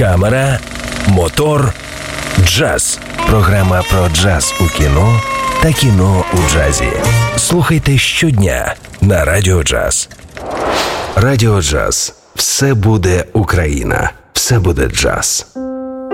камера, мотор, джаз. Програма про джаз у кіно та кіно у джазі. Слухайте щодня на Радіо Джаз. Радіо Джаз. Все буде Україна. Все буде джаз.